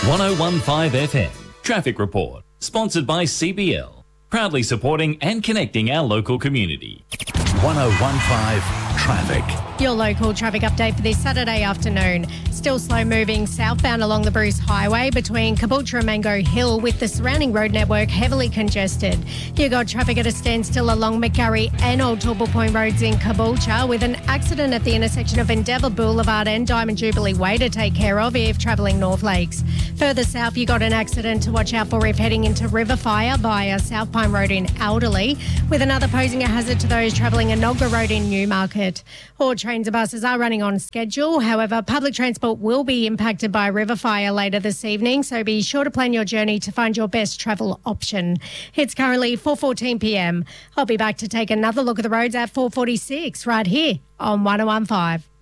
1015 FM Traffic Report, sponsored by CBL, proudly supporting and connecting our local community. 1015 Traffic. Your local traffic update for this Saturday afternoon. Still slow moving southbound along the Bruce Highway between Caboolture and Mango Hill, with the surrounding road network heavily congested. You got traffic at a standstill along McGarry and Old Toowoomba Point roads in Caboolture, with an accident at the intersection of Endeavour Boulevard and Diamond Jubilee Way to take care of if travelling North Lakes. Further south, you got an accident to watch out for if heading into Riverfire via South Pine Road in Alderley, with another posing a hazard to those travelling Enoggera Road in Newmarket. All trains and buses are running on schedule. However, public transport will be impacted by Riverfire later this evening, so be sure to plan your journey to find your best travel option. It's currently 4:14 p.m. I'll be back to take another look at the roads at 4:46 right here on 1015.